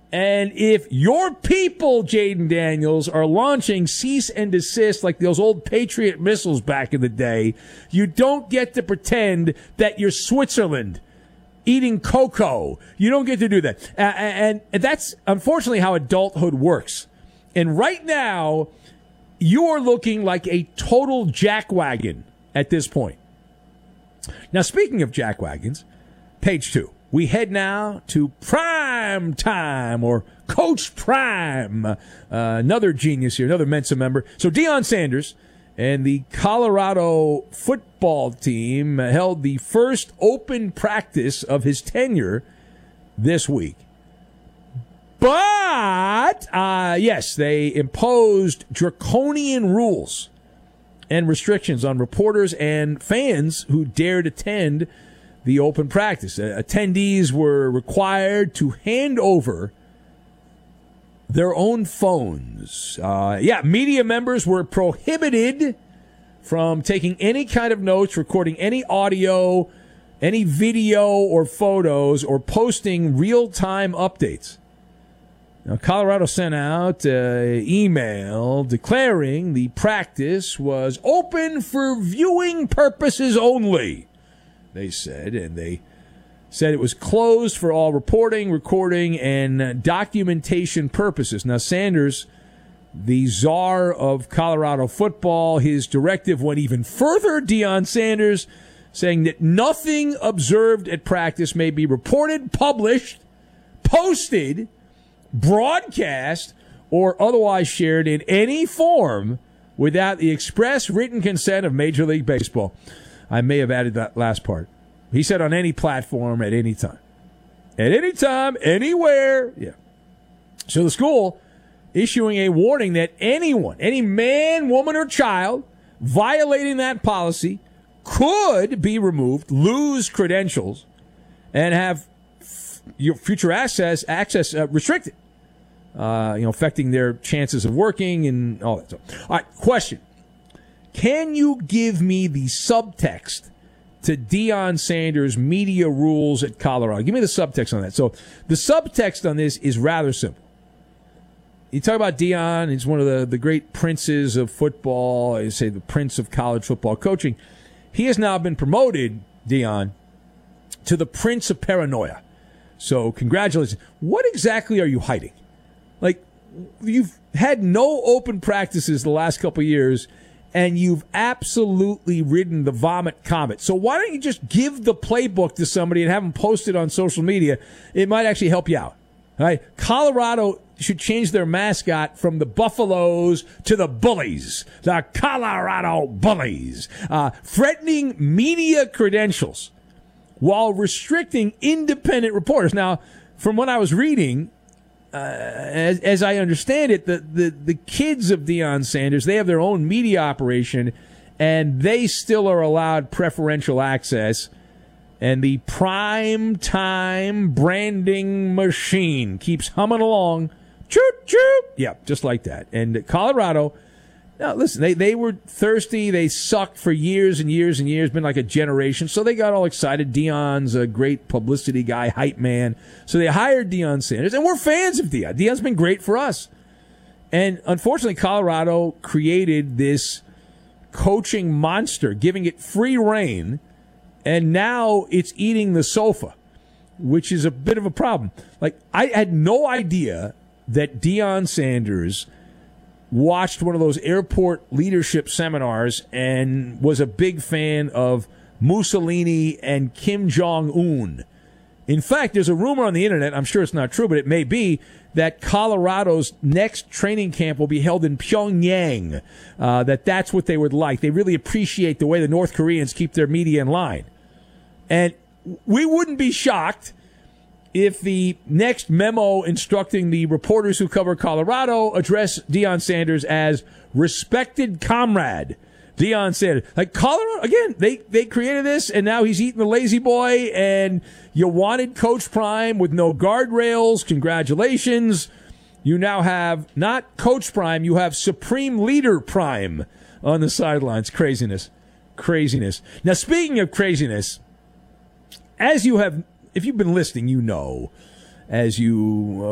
And if your people, Jaden Daniels, are launching cease and desist like those old Patriot missiles back in the day, you don't get to pretend that you're Switzerland eating cocoa. You don't get to do that. And that's unfortunately how adulthood works. And right now, you are looking like a total jackwagon at this point. Now, speaking of jackwagons, page 2. We head now to Prime Time, or Coach Prime, another genius here, another Mensa member. So Deion Sanders and the Colorado football team held the first open practice of his tenure this week. But, yes, they imposed draconian rules and restrictions on reporters and fans who dared attend the open practice. Attendees were required to hand over their own phones. Media members were prohibited from taking any kind of notes, recording any audio, any video or photos, or posting real-time updates. Now, Colorado sent out an email declaring the practice was open for viewing purposes only, they said, and they said it was closed for all reporting, recording, and documentation purposes. Now, Sanders, the czar of Colorado football, his directive went even further. Deion Sanders saying that nothing observed at practice may be reported, published, posted, broadcast, or otherwise shared in any form without the express written consent of Major League Baseball. I may have added that last part. He said on any platform at any time. At any time, anywhere. Yeah. So the school issuing a warning that anyone, any man, woman, or child violating that policy could be removed, lose credentials, and have your future access restricted. Affecting their chances of working and all that stuff. All right, question. Can you give me the subtext to Deion Sanders' media rules at Colorado? Give me the subtext on that. So the subtext on this is rather simple. You talk about Deion, he's one of the great princes of football, I say the prince of college football coaching. He has now been promoted, Deion, to the prince of paranoia. So congratulations. What exactly are you hiding? Like, you've had no open practices the last couple of years, and you've absolutely ridden the vomit comet. So why don't you just give the playbook to somebody and have them post it on social media? It might actually help you out. All right? Colorado should change their mascot from the Buffaloes to the Bullies, the Colorado Bullies. Threatening media credentials while restricting independent reporters. Now, from what I was reading, as I understand it, the kids of Deion Sanders, they have their own media operation, and they still are allowed preferential access. And the prime time branding machine keeps humming along. Choot, choot. Yeah, just like that. And Colorado, now listen, they were thirsty. They sucked for years and years and years, been like a generation. So they got all excited. Deion's a great publicity guy, hype man. So they hired Deion Sanders. And we're fans of Deion. Deion's been great for us. And unfortunately, Colorado created this coaching monster, giving it free reign. And now it's eating the sofa, which is a bit of a problem. Like, I had no idea that Deion Sanders watched one of those airport leadership seminars and was a big fan of Mussolini and Kim Jong-un. In fact, there's a rumor on the internet, I'm sure it's not true, but it may be, that Colorado's next training camp will be held in Pyongyang, that's what they would like. They really appreciate the way the North Koreans keep their media in line. And we wouldn't be shocked if the next memo instructing the reporters who cover Colorado address Deion Sanders as respected comrade. Deion Sanders. Like, Colorado, again, they created this, and now he's eating the lazy boy, and you wanted Coach Prime with no guardrails. Congratulations. You now have not Coach Prime, you have Supreme Leader Prime on the sidelines. Craziness. Now, speaking of craziness, as you have, if you've been listening, you know, as you